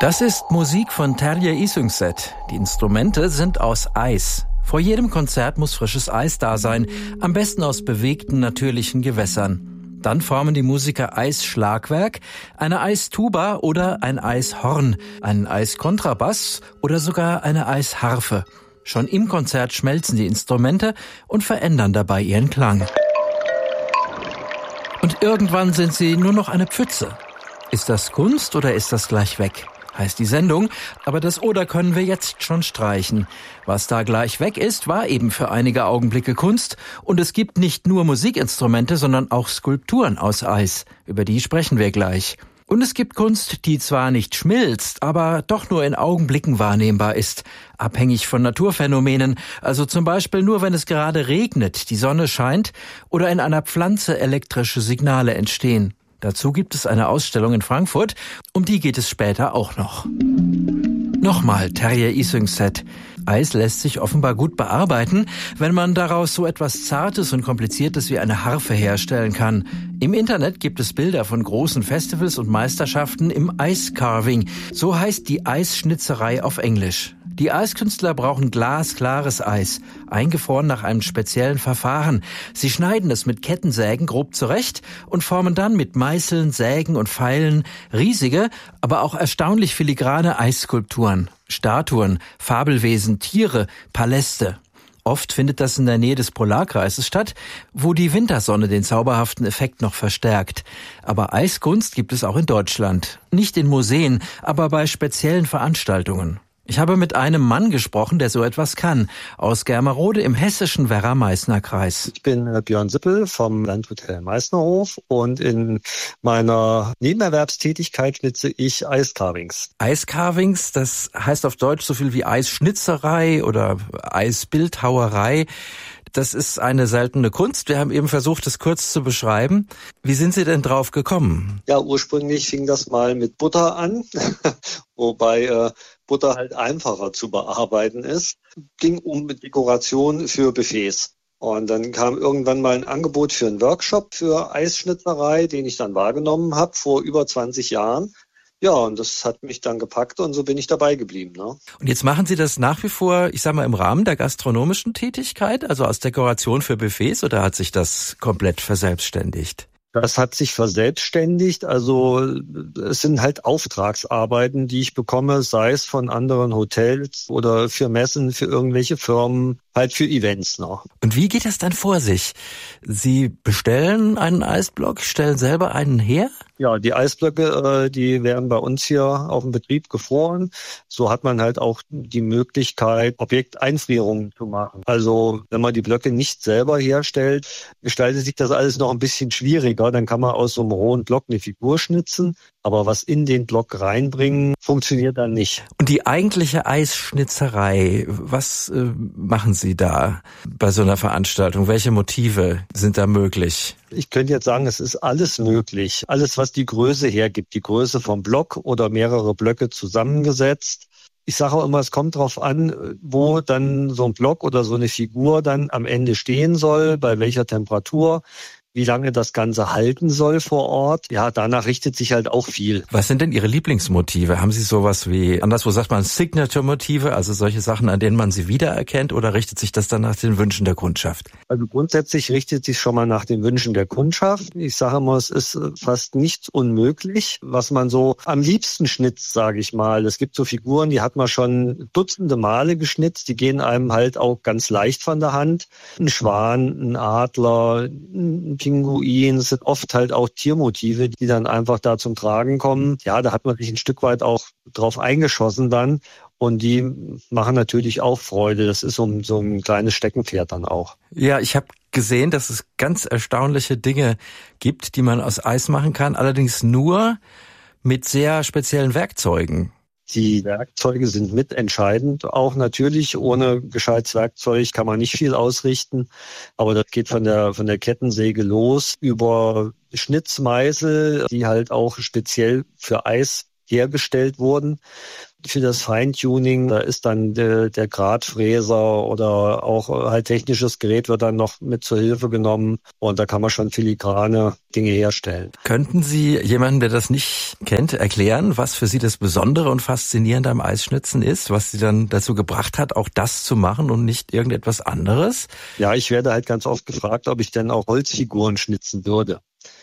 Das ist Musik von Terje Isungset. Die Instrumente sind aus Eis. Vor jedem Konzert muss frisches Eis da sein, am besten aus bewegten, natürlichen Gewässern. Dann formen die Musiker Eisschlagwerk, eine Eistuba oder ein Eishorn, einen Eiskontrabass oder sogar eine Eisharfe. Schon im Konzert schmelzen die Instrumente und verändern dabei ihren Klang. Und irgendwann sind sie nur noch eine Pfütze. Ist das Kunst oder ist das gleich weg? Heißt die Sendung, aber das Oder können wir jetzt schon streichen. Was da gleich weg ist, war eben für einige Augenblicke Kunst. Und es gibt nicht nur Musikinstrumente, sondern auch Skulpturen aus Eis. Über die sprechen wir gleich. Und es gibt Kunst, die zwar nicht schmilzt, aber doch nur in Augenblicken wahrnehmbar ist. Abhängig von Naturphänomenen, also zum Beispiel nur, wenn es gerade regnet, die Sonne scheint oder in einer Pflanze elektrische Signale entstehen. Dazu gibt es eine Ausstellung in Frankfurt, um die geht es später auch noch. Nochmal Terje Isungset. Eis lässt sich offenbar gut bearbeiten, wenn man daraus so etwas Zartes und Kompliziertes wie eine Harfe herstellen kann. Im Internet gibt es Bilder von großen Festivals und Meisterschaften im Ice Carving. So heißt die Eisschnitzerei auf Englisch. Die Eiskünstler brauchen glasklares Eis, eingefroren nach einem speziellen Verfahren. Sie schneiden es mit Kettensägen grob zurecht und formen dann mit Meißeln, Sägen und Pfeilen riesige, aber auch erstaunlich filigrane Eisskulpturen, Statuen, Fabelwesen, Tiere, Paläste. Oft findet das in der Nähe des Polarkreises statt, wo die Wintersonne den zauberhaften Effekt noch verstärkt. Aber Eiskunst gibt es auch in Deutschland. Nicht in Museen, aber bei speziellen Veranstaltungen. Ich habe mit einem Mann gesprochen, der so etwas kann, aus Germerode im hessischen Werra-Meißner-Kreis. Ich bin Björn Sippel vom Landhotel Meißnerhof und in meiner Nebenerwerbstätigkeit schnitze ich Eiscarvings. Eiscarvings, das heißt auf Deutsch so viel wie Eisschnitzerei oder Eisbildhauerei. Das ist eine seltene Kunst. Wir haben eben versucht, es kurz zu beschreiben. Wie sind Sie denn drauf gekommen? Ja, ursprünglich fing das mal mit Butter an, wobei Butter halt einfacher zu bearbeiten ist. Ging um Dekoration für Buffets. Und dann kam irgendwann mal ein Angebot für einen Workshop für Eisschnitzerei, den ich dann wahrgenommen habe vor über 20 Jahren. Ja, und das hat mich dann gepackt und so bin ich dabei geblieben. Ne? Und jetzt machen Sie das nach wie vor, ich sag mal, im Rahmen der gastronomischen Tätigkeit, also als Dekoration für Buffets, oder hat sich das komplett verselbstständigt? Das hat sich verselbstständigt. Also es sind halt Auftragsarbeiten, die ich bekomme, sei es von anderen Hotels oder für Messen, für irgendwelche Firmen, halt für Events noch. Und wie geht das dann vor sich? Sie bestellen einen Eisblock, stellen selber einen her? Ja, die Eisblöcke, die werden bei uns hier auf dem Betrieb gefroren. So hat man halt auch die Möglichkeit, Objekteinfrierungen zu machen. Also wenn man die Blöcke nicht selber herstellt, gestaltet sich das alles noch ein bisschen schwieriger. Dann kann man aus so einem rohen Block eine Figur schnitzen. Aber was in den Block reinbringen, funktioniert dann nicht. Und die eigentliche Eisschnitzerei, was machen Sie da bei so einer Veranstaltung? Welche Motive sind da möglich? Ich könnte jetzt sagen, es ist alles möglich. Alles, was die Größe hergibt. Die Größe vom Block oder mehrere Blöcke zusammengesetzt. Ich sage auch immer, es kommt drauf an, wo dann so ein Block oder so eine Figur dann am Ende stehen soll, bei welcher Temperatur, wie lange das Ganze halten soll vor Ort. Ja, danach richtet sich halt auch viel. Was sind denn Ihre Lieblingsmotive? Haben Sie sowas wie, anderswo sagt man Signature-Motive, also solche Sachen, an denen man sie wiedererkennt, oder richtet sich das dann nach den Wünschen der Kundschaft? Also grundsätzlich richtet sich schon mal nach den Wünschen der Kundschaft. Ich sage immer, es ist fast nichts unmöglich, was man so am liebsten schnitzt, sage ich mal. Es gibt so Figuren, die hat man schon dutzende Male geschnitzt, die gehen einem halt auch ganz leicht von der Hand. Ein Schwan, ein Adler, ein Pinguin, es sind oft halt auch Tiermotive, die dann einfach da zum Tragen kommen. Ja, da hat man sich ein Stück weit auch drauf eingeschossen dann und die machen natürlich auch Freude. Das ist so ein kleines Steckenpferd dann auch. Ja, ich habe gesehen, dass es ganz erstaunliche Dinge gibt, die man aus Eis machen kann, allerdings nur mit sehr speziellen Werkzeugen. Die Werkzeuge sind mitentscheidend. Auch natürlich ohne gescheites Werkzeug kann man nicht viel ausrichten. Aber das geht von der Kettensäge los über Schnitzmeißel, die halt auch speziell für Eis hergestellt wurden. Für das Feintuning, da ist dann der Gradfräser oder auch halt technisches Gerät wird dann noch mit zur Hilfe genommen und da kann man schon filigrane Dinge herstellen. Könnten Sie jemanden, der das nicht kennt, erklären, was für Sie das Besondere und Faszinierende am Eisschnitzen ist, was Sie dann dazu gebracht hat, auch das zu machen und nicht irgendetwas anderes? Ja, ich werde halt ganz oft gefragt, ob ich denn auch Holzfiguren schnitzen würde.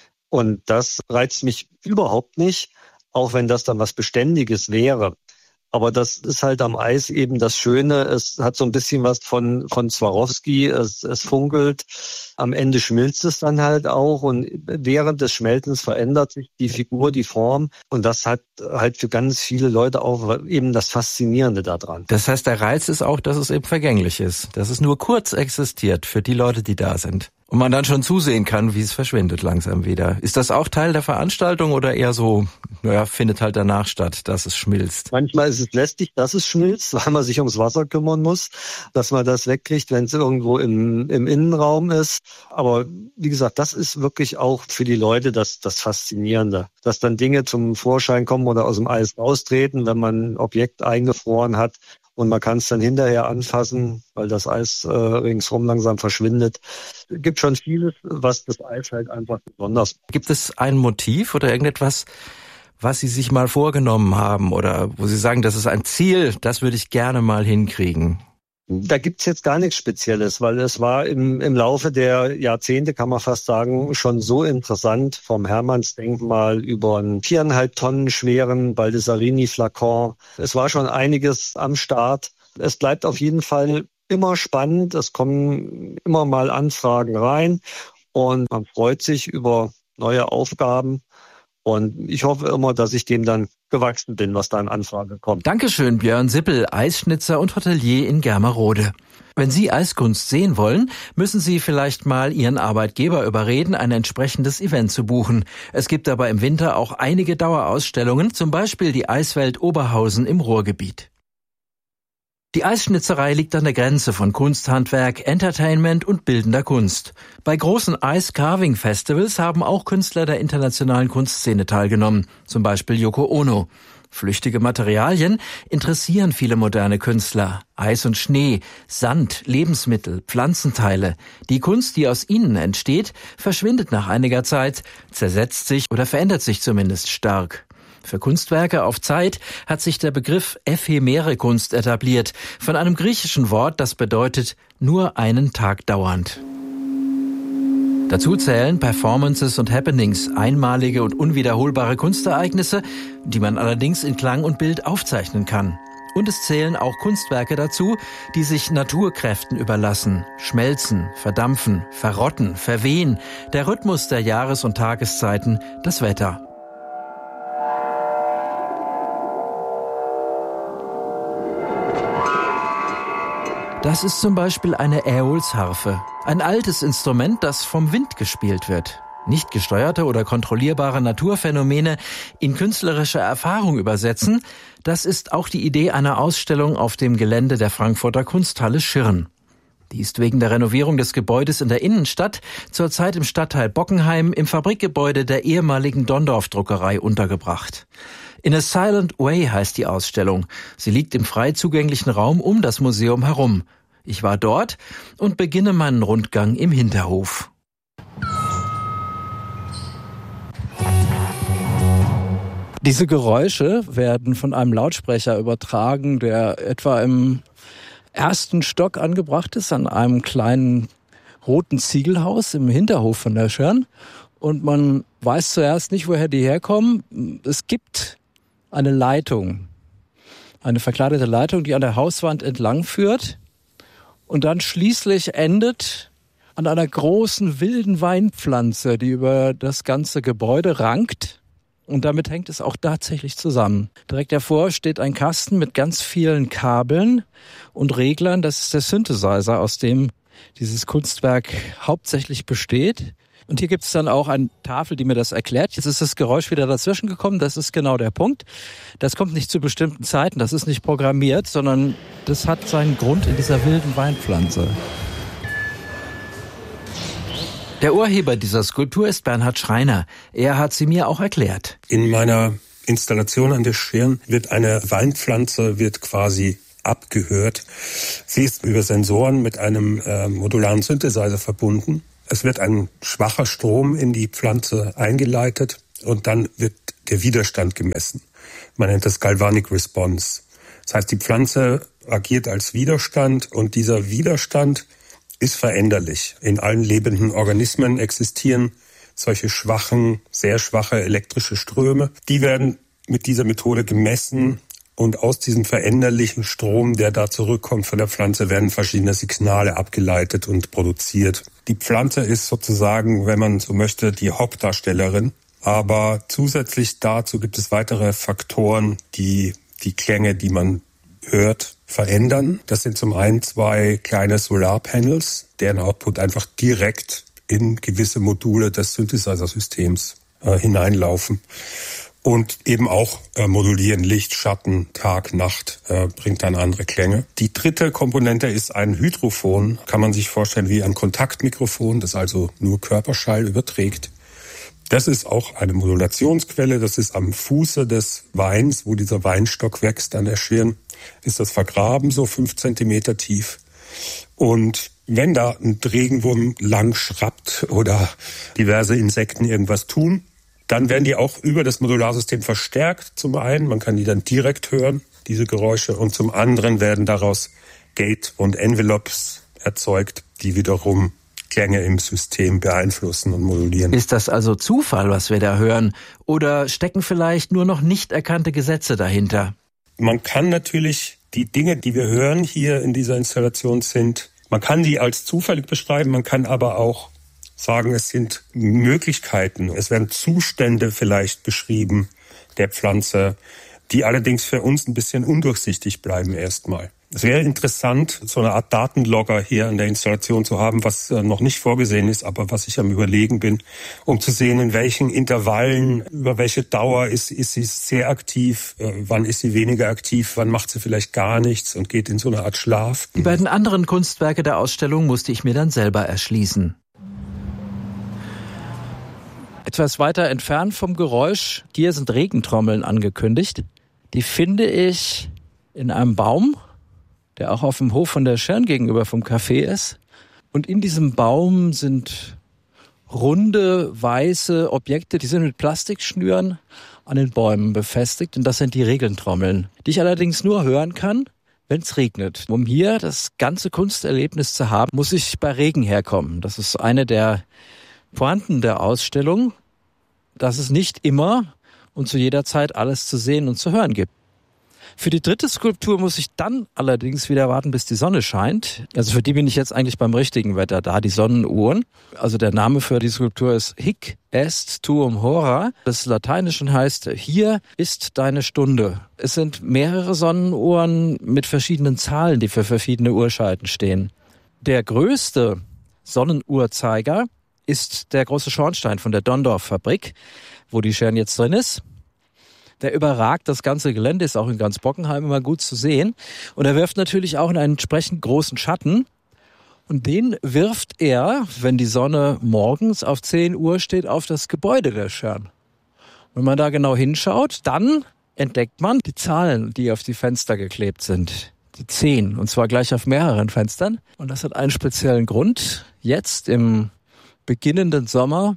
Und das reizt mich überhaupt nicht, auch wenn das dann was Beständiges wäre. Aber das ist halt am Eis eben das Schöne. Es hat so ein bisschen was von Swarovski. Es funkelt. Am Ende schmilzt es dann halt auch. Und während des Schmelzens verändert sich die Figur, die Form. Und das hat halt für ganz viele Leute auch eben das Faszinierende daran. Das heißt, der Reiz ist auch, dass es eben vergänglich ist. Dass es nur kurz existiert für die Leute, die da sind. Und man dann schon zusehen kann, wie es verschwindet langsam wieder. Ist das auch Teil der Veranstaltung oder eher so, findet halt danach statt, dass es schmilzt? Manchmal ist es lästig, dass es schmilzt, weil man sich ums Wasser kümmern muss, dass man das wegkriegt, wenn es irgendwo im Innenraum ist. Aber wie gesagt, das ist wirklich auch für die Leute das Faszinierende. Dass dann Dinge zum Vorschein kommen oder aus dem Eis raustreten, wenn man ein Objekt eingefroren hat. Und man kann es dann hinterher anfassen, weil das Eis ringsherum langsam verschwindet. Es gibt schon vieles, was das Eis halt einfach besonders macht. Gibt es ein Motiv oder irgendetwas, was Sie sich mal vorgenommen haben oder wo Sie sagen, das ist ein Ziel, das würde ich gerne mal hinkriegen? Da gibt's jetzt gar nichts Spezielles, weil es war im Laufe der Jahrzehnte, kann man fast sagen, schon so interessant, vom Hermannsdenkmal über einen 4,5 Tonnen schweren Baldessarini-Flakon. Es war schon einiges am Start. Es bleibt auf jeden Fall immer spannend. Es kommen immer mal Anfragen rein und man freut sich über neue Aufgaben. Und ich hoffe immer, dass ich dem dann gewachsen bin, was da in Anfrage kommt. Dankeschön, Björn Sippel, Eisschnitzer und Hotelier in Germerode. Wenn Sie Eiskunst sehen wollen, müssen Sie vielleicht mal Ihren Arbeitgeber überreden, ein entsprechendes Event zu buchen. Es gibt aber im Winter auch einige Dauerausstellungen, zum Beispiel die Eiswelt Oberhausen im Ruhrgebiet. Die Eisschnitzerei liegt an der Grenze von Kunsthandwerk, Entertainment und bildender Kunst. Bei großen Ice-Carving-Festivals haben auch Künstler der internationalen Kunstszene teilgenommen, zum Beispiel Yoko Ono. Flüchtige Materialien interessieren viele moderne Künstler. Eis und Schnee, Sand, Lebensmittel, Pflanzenteile. Die Kunst, die aus ihnen entsteht, verschwindet nach einiger Zeit, zersetzt sich oder verändert sich zumindest stark. Für Kunstwerke auf Zeit hat sich der Begriff ephemere Kunst etabliert, von einem griechischen Wort, das bedeutet nur einen Tag dauernd. Dazu zählen Performances und Happenings, einmalige und unwiederholbare Kunstereignisse, die man allerdings in Klang und Bild aufzeichnen kann. Und es zählen auch Kunstwerke dazu, die sich Naturkräften überlassen, schmelzen, verdampfen, verrotten, verwehen, der Rhythmus der Jahres- und Tageszeiten, das Wetter. Das ist zum Beispiel eine Äolsharfe, ein altes Instrument, das vom Wind gespielt wird. Nicht gesteuerte oder kontrollierbare Naturphänomene in künstlerische Erfahrung übersetzen, das ist auch die Idee einer Ausstellung auf dem Gelände der Frankfurter Kunsthalle Schirn. Die ist wegen der Renovierung des Gebäudes in der Innenstadt zurzeit im Stadtteil Bockenheim im Fabrikgebäude der ehemaligen Dondorf-Druckerei untergebracht. In a Silent Way heißt die Ausstellung. Sie liegt im frei zugänglichen Raum um das Museum herum. Ich war dort und beginne meinen Rundgang im Hinterhof. Diese Geräusche werden von einem Lautsprecher übertragen, der etwa im ersten Stock angebracht ist, an einem kleinen roten Ziegelhaus im Hinterhof von der Schirn. Und man weiß zuerst nicht, woher die herkommen. Es gibt eine Leitung, eine verkleidete Leitung, die an der Hauswand entlang führt und dann schließlich endet an einer großen wilden Weinpflanze, die über das ganze Gebäude rankt. Und damit hängt es auch tatsächlich zusammen. Direkt davor steht ein Kasten mit ganz vielen Kabeln und Reglern. Das ist der Synthesizer, aus dem dieses Kunstwerk hauptsächlich besteht. Und hier gibt es dann auch eine Tafel, die mir das erklärt. Jetzt ist das Geräusch wieder dazwischen gekommen. Das ist genau der Punkt. Das kommt nicht zu bestimmten Zeiten. Das ist nicht programmiert, sondern das hat seinen Grund in dieser wilden Weinpflanze. Der Urheber dieser Skulptur ist Bernhard Schreiner. Er hat sie mir auch erklärt. In meiner Installation an der Schirn wird eine Weinpflanze quasi abgehört. Sie ist über Sensoren mit einem modularen Synthesizer verbunden. Es wird ein schwacher Strom in die Pflanze eingeleitet und dann wird der Widerstand gemessen. Man nennt das Galvanic Response. Das heißt, die Pflanze agiert als Widerstand und dieser Widerstand ist veränderlich. In allen lebenden Organismen existieren solche sehr schwache elektrische Ströme. Die werden mit dieser Methode gemessen und aus diesem veränderlichen Strom, der da zurückkommt von der Pflanze, werden verschiedene Signale abgeleitet und produziert. Die Pflanze ist sozusagen, wenn man so möchte, die Hauptdarstellerin. Aber zusätzlich dazu gibt es weitere Faktoren, die die Klänge, die man hört, verändern. Das sind zum einen 2 kleine Solarpanels, deren Output einfach direkt in gewisse Module des Synthesizer-Systems hineinlaufen. Und eben auch modulieren Licht, Schatten, Tag, Nacht, bringt dann andere Klänge. Die dritte Komponente ist ein Hydrophon. Kann man sich vorstellen wie ein Kontaktmikrofon, das also nur Körperschall überträgt. Das ist auch eine Modulationsquelle. Das ist am Fuße des Weins, wo dieser Weinstock wächst an der Schirn, ist das vergraben, so 5 Zentimeter tief. Und wenn da ein Regenwurm lang schrappt oder diverse Insekten irgendwas tun, dann werden die auch über das Modularsystem verstärkt. Zum einen, man kann die dann direkt hören, diese Geräusche. Und zum anderen werden daraus Gate und Envelopes erzeugt, die wiederum Klänge im System beeinflussen und modulieren. Ist das also Zufall, was wir da hören? Oder stecken vielleicht nur noch nicht erkannte Gesetze dahinter? Man kann natürlich die Dinge, die wir hören hier in dieser Installation man kann die als zufällig beschreiben, man kann aber auch sagen, es sind Möglichkeiten. Es werden Zustände vielleicht beschrieben der Pflanze, die allerdings für uns ein bisschen undurchsichtig bleiben erstmal. Es wäre interessant, so eine Art Datenlogger hier an der Installation zu haben, was noch nicht vorgesehen ist, aber was ich am Überlegen bin, um zu sehen, in welchen Intervallen, über welche Dauer ist sie sehr aktiv, wann ist sie weniger aktiv, wann macht sie vielleicht gar nichts und geht in so eine Art Schlaf. Die beiden anderen Kunstwerke der Ausstellung musste ich mir dann selber erschließen. Etwas weiter entfernt vom Geräusch, hier sind Regentrommeln angekündigt. Die finde ich in einem Baum, der auch auf dem Hof von der Schirn gegenüber vom Café ist. Und in diesem Baum sind runde, weiße Objekte, die sind mit Plastikschnüren an den Bäumen befestigt. Und das sind die Regentrommeln, die ich allerdings nur hören kann, wenn es regnet. Um hier das ganze Kunsterlebnis zu haben, muss ich bei Regen herkommen. Das ist eine der Pointen der Ausstellung, dass es nicht immer und zu jeder Zeit alles zu sehen und zu hören gibt. Für die dritte Skulptur muss ich dann allerdings wieder warten, bis die Sonne scheint. Also für die bin ich jetzt eigentlich beim richtigen Wetter da, die Sonnenuhren. Also der Name für die Skulptur ist Hic est tuum hora. Das Lateinischen heißt, hier ist deine Stunde. Es sind mehrere Sonnenuhren mit verschiedenen Zahlen, die für verschiedene Uhrzeiten stehen. Der größte Sonnenuhrzeiger ist der große Schornstein von der Donndorf-Fabrik, wo die Schirn jetzt drin ist. Der überragt das ganze Gelände, ist auch in ganz Bockenheim immer gut zu sehen. Und er wirft natürlich auch in einen entsprechend großen Schatten. Und den wirft er, wenn die Sonne morgens auf 10 Uhr steht, auf das Gebäude der Schirn. Wenn man da genau hinschaut, dann entdeckt man die Zahlen, die auf die Fenster geklebt sind. Die 10, und zwar gleich auf mehreren Fenstern. Und das hat einen speziellen Grund. Jetzt im beginnenden Sommer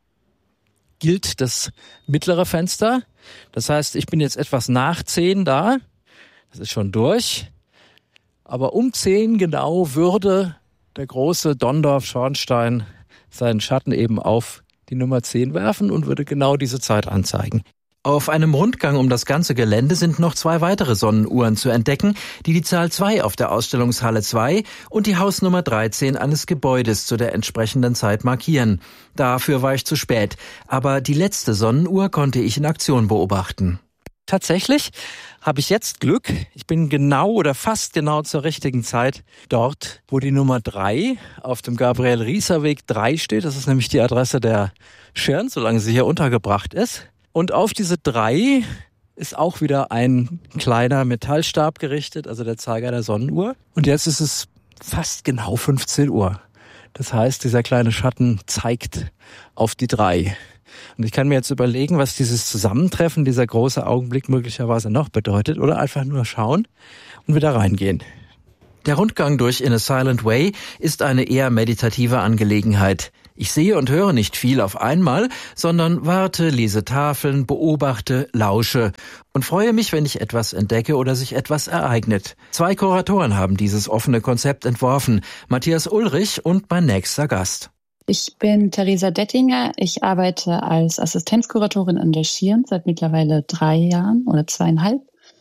gilt das mittlere Fenster. Das heißt, ich bin jetzt etwas nach 10 da. Das ist schon durch. Aber um 10 genau würde der große Donndorf-Schornstein seinen Schatten eben auf die Nummer 10 werfen und würde genau diese Zeit anzeigen. Auf einem Rundgang um das ganze Gelände sind noch 2 weitere Sonnenuhren zu entdecken, die die Zahl 2 auf der Ausstellungshalle 2 und die Hausnummer 13 eines Gebäudes zu der entsprechenden Zeit markieren. Dafür war ich zu spät, aber die letzte Sonnenuhr konnte ich in Aktion beobachten. Tatsächlich habe ich jetzt Glück. Ich bin genau oder fast genau zur richtigen Zeit dort, wo die Nummer 3 auf dem Gabriel-Rieser-Weg 3 steht. Das ist nämlich die Adresse der Schirn, solange sie hier untergebracht ist. Und auf diese 3 ist auch wieder ein kleiner Metallstab gerichtet, also der Zeiger der Sonnenuhr. Und jetzt ist es fast genau 15 Uhr. Das heißt, dieser kleine Schatten zeigt auf die 3. Und ich kann mir jetzt überlegen, was dieses Zusammentreffen, dieser große Augenblick möglicherweise noch bedeutet, oder einfach nur schauen und wieder reingehen. Der Rundgang durch In a Silent Way ist eine eher meditative Angelegenheit. Ich sehe und höre nicht viel auf einmal, sondern warte, lese Tafeln, beobachte, lausche und freue mich, wenn ich etwas entdecke oder sich etwas ereignet. 2 Kuratoren haben dieses offene Konzept entworfen, Matthias Ulrich und mein nächster Gast. Ich bin Theresa Dettinger. Ich arbeite als Assistenzkuratorin an der Schirn seit mittlerweile 3 Jahren oder 2,5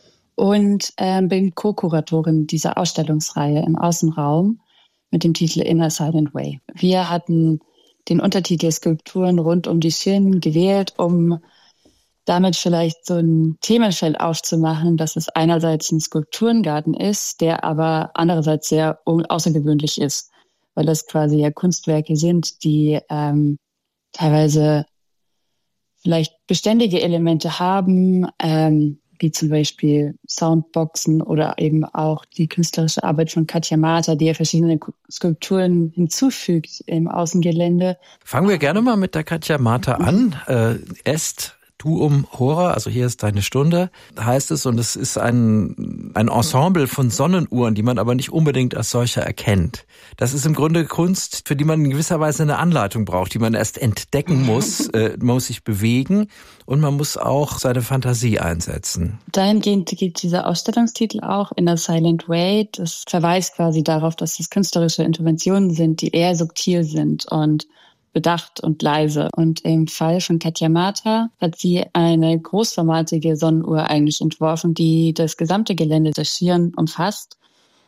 und bin Co-Kuratorin dieser Ausstellungsreihe im Außenraum mit dem Titel In a Silent Way. Wir hatten den Untertitel Skulpturen rund um die Schirn gewählt, um damit vielleicht so ein Themenfeld aufzumachen, dass es einerseits ein Skulpturengarten ist, der aber andererseits sehr außergewöhnlich ist, weil das quasi ja Kunstwerke sind, die teilweise vielleicht beständige Elemente haben, wie zum Beispiel Soundboxen oder eben auch die künstlerische Arbeit von Katja Marta, die ja verschiedene Skulpturen hinzufügt im Außengelände. Fangen wir gerne mal mit der Katja Marta an. Est Tuum Hora, also hier ist deine Stunde, heißt es, und es ist ein Ensemble von Sonnenuhren, die man aber nicht unbedingt als solche erkennt. Das ist im Grunde Kunst, für die man in gewisser Weise eine Anleitung braucht, die man erst entdecken muss, man muss sich bewegen und man muss auch seine Fantasie einsetzen. Dahingehend geht dieser Ausstellungstitel auch In a Silent Way. Das verweist quasi darauf, dass es künstlerische Interventionen sind, die eher subtil sind und bedacht und leise. Und im Fall von Katja Marta hat sie eine großformatige Sonnenuhr eigentlich entworfen, die das gesamte Gelände der Schirn umfasst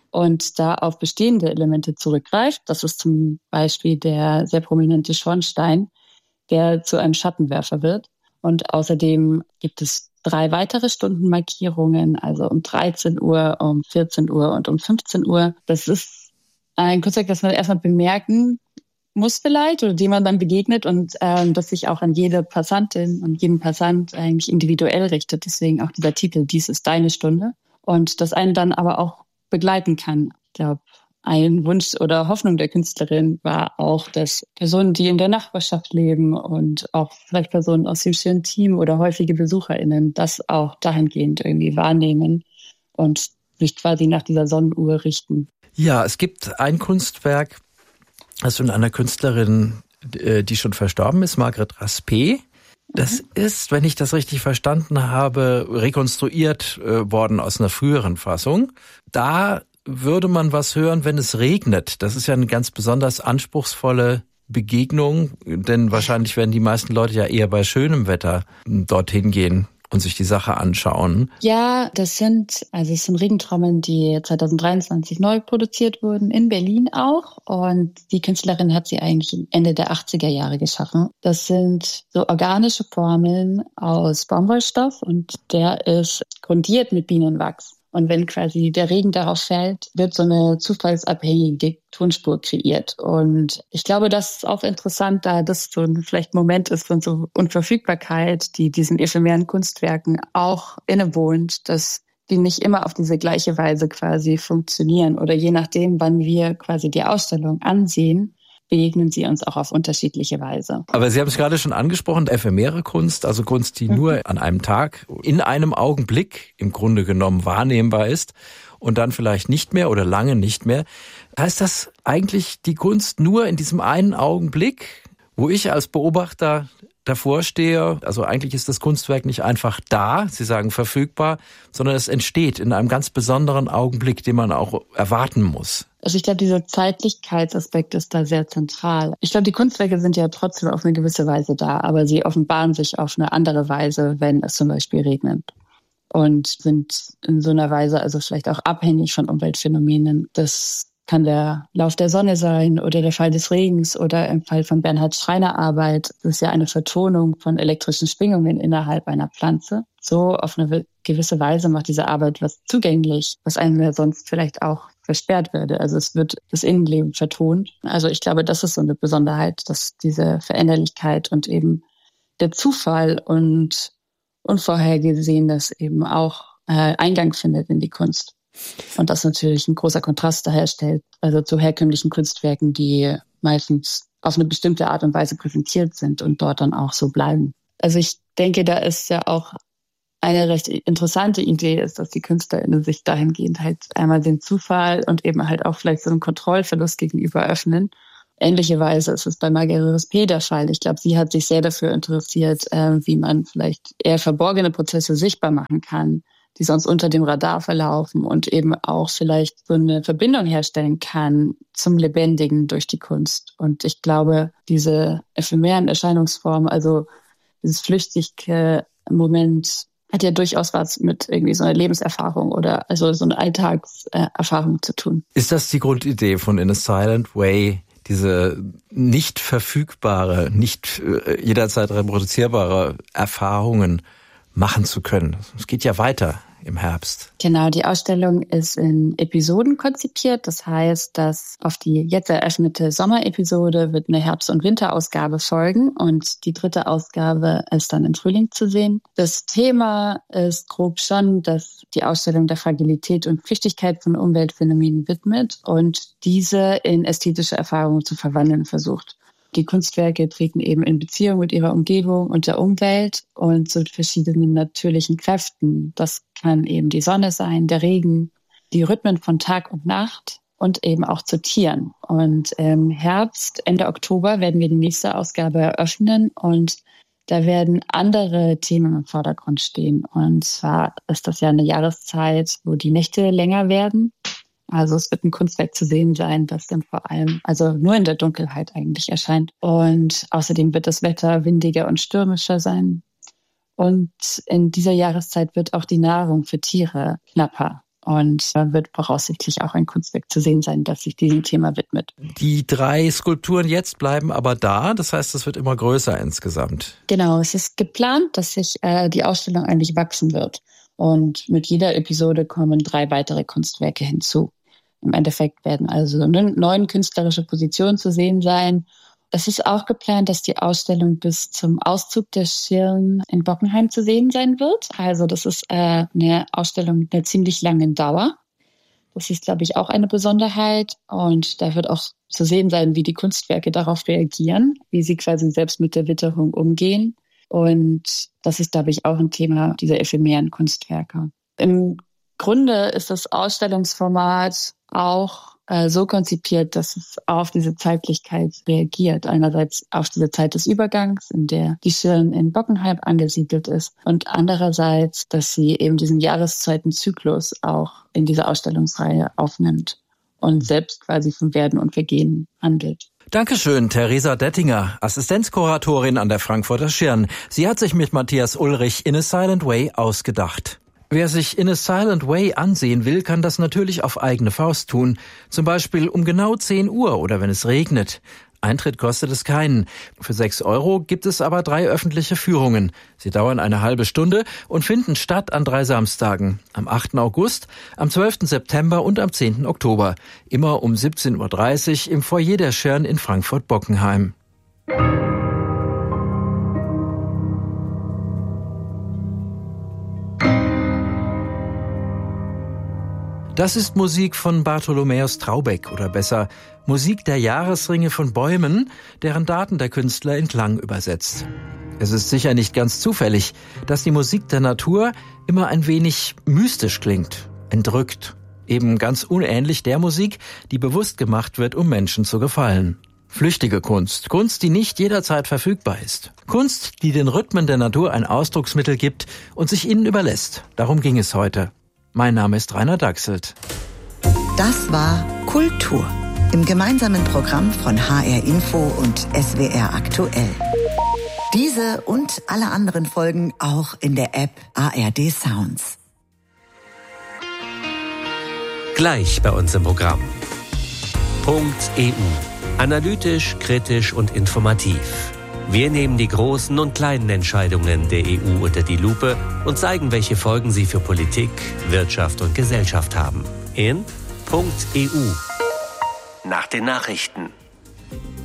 und da auf bestehende Elemente zurückgreift. Das ist zum Beispiel der sehr prominente Schornstein, der zu einem Schattenwerfer wird. Und außerdem gibt es 3 weitere Stundenmarkierungen, also um 13 Uhr, um 14 Uhr und um 15 Uhr. Das ist ein Kunstwerk, das man erstmal bemerken muss vielleicht oder dem man dann begegnet und das sich auch an jede Passantin und jeden Passant eigentlich individuell richtet. Deswegen auch dieser Titel, dies ist deine Stunde. Und das einen dann aber auch begleiten kann. Ich glaube, ein Wunsch oder Hoffnung der Künstlerin war auch, dass Personen, die in der Nachbarschaft leben und auch vielleicht Personen aus dem schönen Team oder häufige BesucherInnen das auch dahingehend irgendwie wahrnehmen und sich quasi nach dieser Sonnenuhr richten. Ja, es gibt ein Kunstwerk, das von einer Künstlerin, die schon verstorben ist, Margret Raspe. Das ist, wenn ich das richtig verstanden habe, rekonstruiert worden aus einer früheren Fassung. Da würde man was hören, wenn es regnet. Das ist ja eine ganz besonders anspruchsvolle Begegnung, denn wahrscheinlich werden die meisten Leute ja eher bei schönem Wetter dorthin gehen und sich die Sache anschauen. Ja, es sind Regentrommeln, die 2023 neu produziert wurden, in Berlin auch. Und die Künstlerin hat sie eigentlich Ende der 80er Jahre geschaffen. Das sind so organische Formeln aus Baumwollstoff und der ist grundiert mit Bienenwachs. Und wenn quasi der Regen darauf fällt, wird so eine zufallsabhängige Tonspur kreiert. Und ich glaube, das ist auch interessant, da das so ein vielleicht Moment ist von so Unverfügbarkeit, die diesen ephemeren Kunstwerken auch innewohnt, dass die nicht immer auf diese gleiche Weise quasi funktionieren. Oder je nachdem, wann wir quasi die Ausstellung ansehen, begegnen sie uns auch auf unterschiedliche Weise. Aber Sie haben es gerade schon angesprochen, ephemere Kunst, also Kunst, die nur an einem Tag, in einem Augenblick im Grunde genommen wahrnehmbar ist und dann vielleicht nicht mehr oder lange nicht mehr. Heißt das eigentlich die Kunst nur in diesem einen Augenblick, wo ich als Beobachter davor stehe? Also eigentlich ist das Kunstwerk nicht einfach da, Sie sagen verfügbar, sondern es entsteht in einem ganz besonderen Augenblick, den man auch erwarten muss. Also ich glaube, dieser Zeitlichkeitsaspekt ist da sehr zentral. Ich glaube, die Kunstwerke sind ja trotzdem auf eine gewisse Weise da, aber sie offenbaren sich auf eine andere Weise, wenn es zum Beispiel regnet. Und sind in so einer Weise also vielleicht auch abhängig von Umweltphänomenen. Das kann der Lauf der Sonne sein oder der Fall des Regens oder im Fall von Bernhard Schreiner Arbeit. Das ist ja eine Vertonung von elektrischen Schwingungen innerhalb einer Pflanze. So auf eine gewisse Weise macht diese Arbeit was zugänglich, was einem ja sonst vielleicht auch versperrt würde. Also es wird das Innenleben vertont. Also ich glaube, das ist so eine Besonderheit, dass diese Veränderlichkeit und eben der Zufall und Unvorhergesehenes eben auch Eingang findet in die Kunst. Und das natürlich ein großer Kontrast daher stellt, also zu herkömmlichen Kunstwerken, die meistens auf eine bestimmte Art und Weise präsentiert sind und dort dann auch so bleiben. Also ich denke, da ist ja auch eine recht interessante Idee ist, dass die KünstlerInnen sich dahingehend halt einmal den Zufall und eben halt auch vielleicht so einen Kontrollverlust gegenüber öffnen. Ähnliche Weise ist es bei Marguerite Rispe der Fall. Ich glaube, sie hat sich sehr dafür interessiert, wie man vielleicht eher verborgene Prozesse sichtbar machen kann, die sonst unter dem Radar verlaufen und eben auch vielleicht so eine Verbindung herstellen kann zum Lebendigen durch die Kunst. Und ich glaube, diese ephemeren Erscheinungsformen, also dieses flüchtige Moment, hat ja durchaus was mit irgendwie so einer Lebenserfahrung oder also so einer Alltagserfahrung zu tun. Ist das die Grundidee von In a Silent Way, diese nicht verfügbare, nicht jederzeit reproduzierbare Erfahrungen machen zu können? Es geht ja weiter im Herbst. Genau, die Ausstellung ist in Episoden konzipiert. Das heißt, dass auf die jetzt eröffnete Sommerepisode wird eine Herbst- und Winterausgabe folgen und die 3. Ausgabe ist dann im Frühling zu sehen. Das Thema ist grob schon, dass die Ausstellung der Fragilität und Flüchtigkeit von Umweltphänomenen widmet und diese in ästhetische Erfahrungen zu verwandeln versucht. Die Kunstwerke treten eben in Beziehung mit ihrer Umgebung und der Umwelt und zu verschiedenen natürlichen Kräften. Das kann eben die Sonne sein, der Regen, die Rhythmen von Tag und Nacht und eben auch zu Tieren. Und im Herbst, Ende Oktober werden wir die nächste Ausgabe eröffnen und da werden andere Themen im Vordergrund stehen. Und zwar ist das ja eine Jahreszeit, wo die Nächte länger werden. Also es wird ein Kunstwerk zu sehen sein, das dann vor allem, also nur in der Dunkelheit eigentlich erscheint. Und außerdem wird das Wetter windiger und stürmischer sein. Und in dieser Jahreszeit wird auch die Nahrung für Tiere knapper. Und da wird voraussichtlich auch ein Kunstwerk zu sehen sein, das sich diesem Thema widmet. Die 3 Skulpturen jetzt bleiben aber da. Das heißt, es wird immer größer insgesamt. Genau, es ist geplant, dass sich die Ausstellung eigentlich wachsen wird. Und mit jeder Episode kommen 3 weitere Kunstwerke hinzu. Im Endeffekt werden also 9 künstlerische Positionen zu sehen sein. Es ist auch geplant, dass die Ausstellung bis zum Auszug der Schirn in Bockenheim zu sehen sein wird. Also das ist eine Ausstellung mit einer ziemlich langen Dauer. Das ist, glaube ich, auch eine Besonderheit. Und da wird auch zu sehen sein, wie die Kunstwerke darauf reagieren, wie sie quasi selbst mit der Witterung umgehen. Und das ist, glaube ich, auch ein Thema dieser ephemeren Kunstwerke. Im Grunde ist das Ausstellungsformat auch so konzipiert, dass es auf diese Zeitlichkeit reagiert. Einerseits auf diese Zeit des Übergangs, in der die Schirn in Bockenheim angesiedelt ist und andererseits, dass sie eben diesen Jahreszeitenzyklus auch in dieser Ausstellungsreihe aufnimmt und selbst quasi vom Werden und Vergehen handelt. Dankeschön, Theresa Dettinger, Assistenzkuratorin an der Frankfurter Schirn. Sie hat sich mit Matthias Ulrich In a Silent Way ausgedacht. Wer sich In a Silent Way ansehen will, kann das natürlich auf eigene Faust tun. Zum Beispiel um genau 10 Uhr oder wenn es regnet. Eintritt kostet es keinen. Für 6 € gibt es aber 3 öffentliche Führungen. Sie dauern eine halbe Stunde und finden statt an 3 Samstagen. Am 8. August, am 12. September und am 10. Oktober. Immer um 17:30 Uhr im Foyer der Schirn in Frankfurt-Bockenheim. Das ist Musik von Bartholomäus Traubeck oder besser Musik der Jahresringe von Bäumen, deren Daten der Künstler in Klang übersetzt. Es ist sicher nicht ganz zufällig, dass die Musik der Natur immer ein wenig mystisch klingt, entrückt, eben ganz unähnlich der Musik, die bewusst gemacht wird, um Menschen zu gefallen. Flüchtige Kunst, Kunst, die nicht jederzeit verfügbar ist. Kunst, die den Rhythmen der Natur ein Ausdrucksmittel gibt und sich ihnen überlässt. Darum ging es heute. Mein Name ist Rainer Dachselt. Das war Kultur im gemeinsamen Programm von HR Info und SWR Aktuell. Diese und alle anderen Folgen auch in der App ARD Sounds. Gleich bei uns im Programm. .eu. Analytisch, kritisch und informativ. Wir nehmen die großen und kleinen Entscheidungen der EU unter die Lupe und zeigen, welche Folgen sie für Politik, Wirtschaft und Gesellschaft haben. In .eu. Nach den Nachrichten.